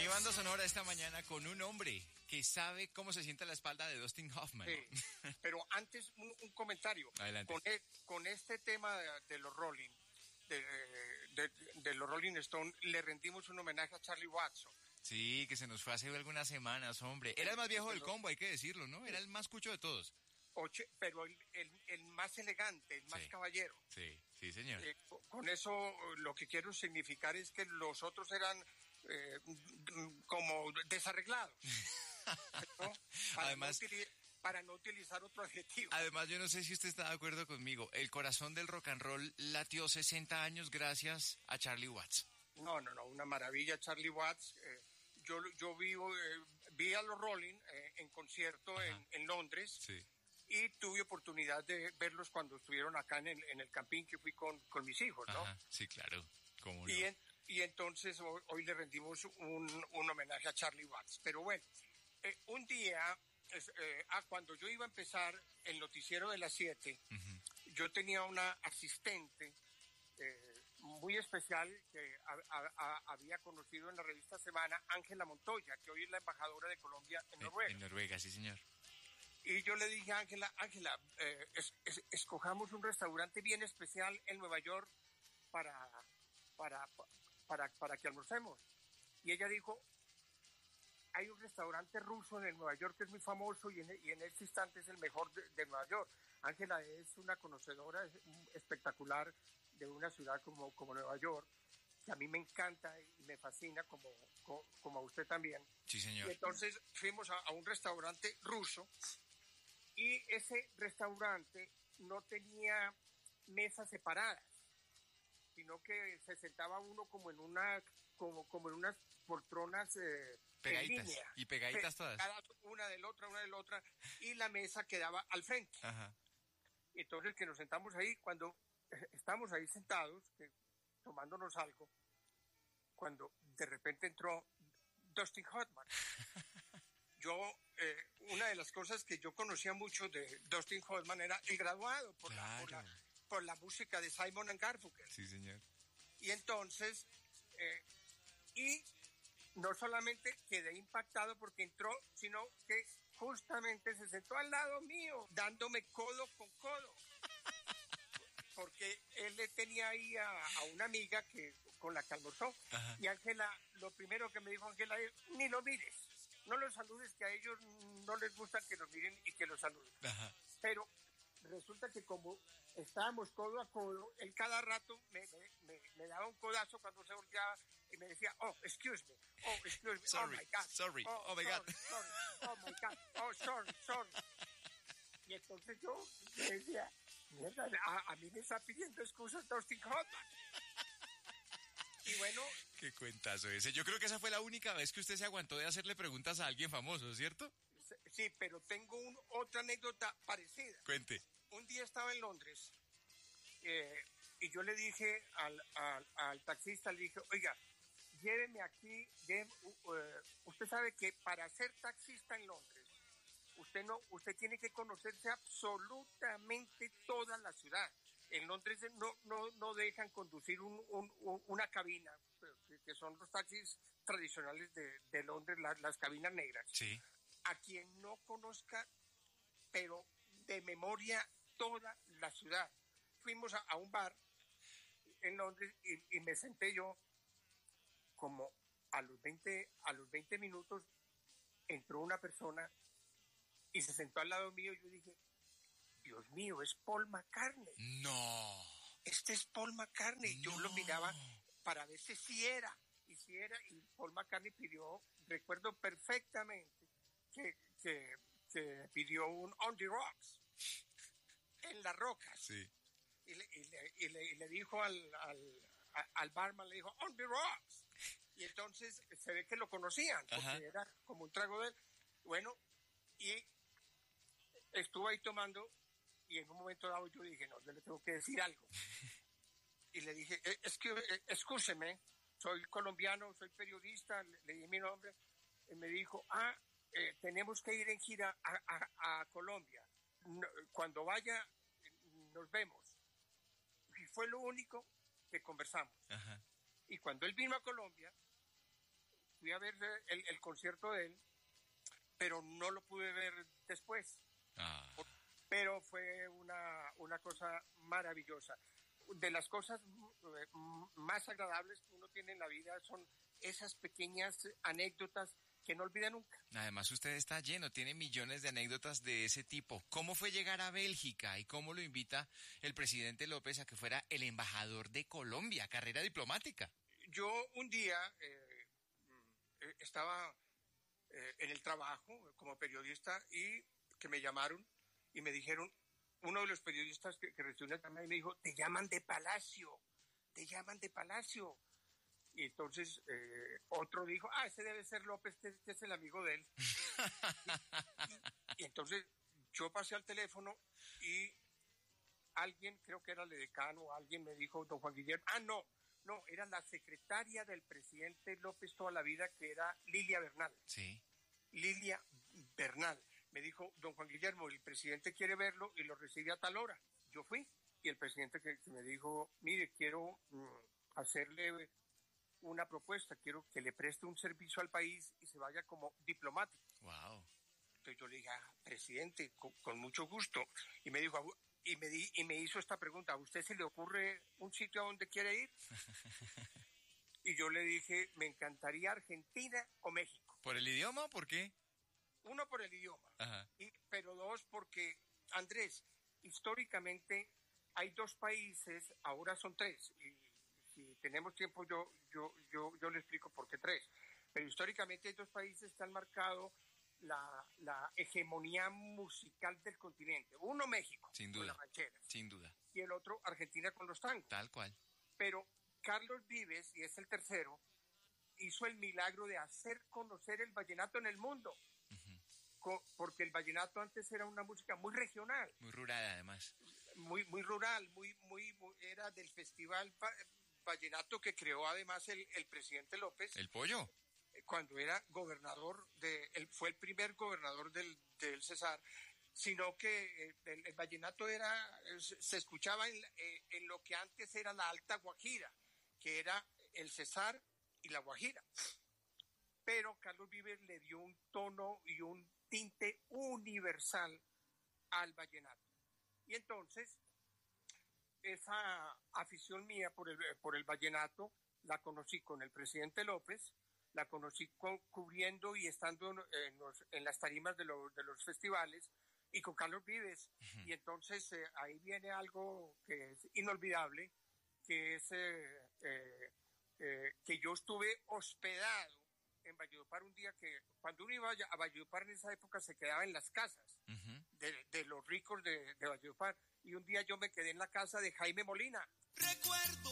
Mi banda sonora esta mañana con un hombre que sabe cómo se siente la espalda de Dustin Hoffman. Sí, pero antes un comentario. Adelante. Con este tema de los Rolling, de los Rolling Stones, le rendimos un homenaje a Charlie Watson. Sí, que se nos fue hace algunas semanas, hombre. Era el más viejo del combo, hay que decirlo, ¿no? Era el más cucho de todos. Pero el más elegante, el más caballero. Sí, sí, señor. Con eso lo que quiero significar es que los otros eran como desarreglados, ¿no? Además, para no utilizar otro adjetivo. Además, yo no sé si usted está de acuerdo conmigo. El corazón del rock and roll latió 60 años gracias a Charlie Watts. No, una maravilla Charlie Watts. Yo vi a los Rolling en concierto en Londres. Sí. Y tuve oportunidad de verlos cuando estuvieron acá en el camping que fui con mis hijos, ¿no? Ajá, sí, claro. ¿Cómo no? Y entonces hoy le rendimos un homenaje a Charlie Watts. Pero bueno, un día, cuando yo iba a empezar el noticiero de las 7, yo tenía una asistente muy especial que había conocido en la revista Semana, Ángela Montoya, que hoy es la embajadora de Colombia en Noruega. En Noruega, sí, señor. Y yo le dije a Ángela, escojamos un restaurante bien especial en Nueva York para que almorcemos. Y ella dijo, hay un restaurante ruso en Nueva York que es muy famoso y en este instante es el mejor de Nueva York. Ángela es una conocedora espectacular de una ciudad como Nueva York, que a mí me encanta y me fascina como a usted también. Sí, señor. Y entonces fuimos a un restaurante ruso. Y ese restaurante no tenía mesas separadas, sino que se sentaba uno como en unas poltronas pegaditas, en línea. Y pegaditas todas. Una de la otra, y la mesa quedaba al frente. Ajá. Entonces que nos sentamos ahí, cuando estamos ahí sentados, tomándonos algo, cuando de repente entró Dustin Hoffman. Una de las cosas que yo conocía mucho de Dustin Hoffman era el graduado por la música de Simon & Garfunkel. Sí, señor. Y entonces, y no solamente quedé impactado porque entró, sino que justamente se sentó al lado mío, dándome codo con codo. Porque él le tenía ahí a una amiga con la que almorzó. Ajá. Y Ángela, lo primero que me dijo Ángela es, ni lo mires. No los saludes, que a ellos no les gusta que los miren y que los saluden. Ajá. Pero resulta que como estábamos codo a codo, él cada rato me daba un codazo cuando se volteaba y me decía, excuse me, sorry, oh my God, sorry, oh my God, sorry, oh my God, oh sorry. Y entonces yo le decía, mierda, a mí me está pidiendo excusas Dustin Hoffman. Y bueno... Qué cuentazo ese. Yo creo que esa fue la única vez que usted se aguantó de hacerle preguntas a alguien famoso, ¿cierto? Sí, pero tengo otra anécdota parecida. Cuente. Un día estaba en Londres y yo le dije al taxista, le dije, oiga, lléveme aquí. Usted sabe que para ser taxista en Londres, usted tiene que conocerse absolutamente toda la ciudad. En Londres no dejan conducir una cabina, que son los taxis tradicionales de Londres, las cabinas negras. Sí. A quien no conozca, pero de memoria, toda la ciudad. Fuimos a un bar en Londres y me senté yo, como a los 20 minutos entró una persona y se sentó al lado mío y yo dije, Dios mío, es Paul McCartney. No. Este es Paul McCartney. No. Yo lo miraba para ver si era. Y Paul McCartney pidió, recuerdo perfectamente, que pidió un On the Rocks, en las rocas. Sí. Y le dijo al barman, le dijo, On the Rocks. Y entonces se ve que lo conocían, porque Ajá. Era como un trago de él. Bueno, y estuvo ahí tomando. Y en un momento dado yo dije, no, yo le tengo que decir algo. Y le dije, escúcheme, soy colombiano, soy periodista, le di mi nombre. Y me dijo, tenemos que ir en gira a Colombia. No, cuando vaya, nos vemos. Y fue lo único que conversamos. Ajá. Y cuando él vino a Colombia, fui a ver el concierto de él, pero no lo pude ver después. Pero fue una cosa maravillosa. De las cosas más agradables que uno tiene en la vida son esas pequeñas anécdotas que no olvida nunca. Además, usted está lleno, tiene millones de anécdotas de ese tipo. ¿Cómo fue llegar a Bélgica y cómo lo invita el presidente López a que fuera el embajador de Colombia, carrera diplomática? Yo un día estaba en el trabajo como periodista y que me llamaron y me dijeron, uno de los periodistas que recibió una llamada y me dijo, te llaman de Palacio. Y entonces otro dijo, ese debe ser López, que es el amigo de él. y entonces yo pasé al teléfono y alguien, creo que era el decano, alguien me dijo, don Juan Guillermo, no, era la secretaria del presidente López toda la vida, que era Lilia Bernal. Sí. Lilia Bernal. Me dijo, don Juan Guillermo, el presidente quiere verlo y lo recibe a tal hora. Yo fui y el presidente que me dijo, mire, quiero hacerle una propuesta, quiero que le preste un servicio al país y se vaya como diplomático. Wow. Entonces yo le dije, presidente, con mucho gusto. Y me dijo, y me hizo esta pregunta, ¿a usted se le ocurre un sitio a donde quiere ir? Y yo le dije, me encantaría Argentina o México. ¿Por el idioma o por qué? Uno, por el idioma. Ajá. Pero dos, porque, Andrés, históricamente hay dos países, ahora son tres, y si tenemos tiempo yo le explico por qué tres. Pero históricamente hay dos países que han marcado la hegemonía musical del continente. Uno, México, sin duda, con las rancheras. Sin duda. Y el otro, Argentina, con los tangos. Tal cual. Pero Carlos Vives, y es el tercero, hizo el milagro de hacer conocer el vallenato en el mundo. Porque el vallenato antes era una música muy regional. Muy rural, además. Muy rural, muy era del festival vallenato que creó además el presidente López. ¿El Pollo? Cuando era gobernador, fue el primer gobernador del Cesar, sino que el vallenato se escuchaba en lo que antes era la Alta Guajira, que era el Cesar y la Guajira. Pero Carlos Vives le dio un tono y un tinte universal al vallenato. Y entonces, esa afición mía por el vallenato la conocí con el presidente López, la conocí cubriendo y estando en las tarimas de los festivales, y con Carlos Vives. Y entonces ahí viene algo que es inolvidable, que es que yo estuve hospedado en Valledupar un día, que cuando uno iba a Valledupar en esa época se quedaba en las casas de los ricos de Valledupar, y un día yo me quedé en la casa de Jaime Molina. Recuerdo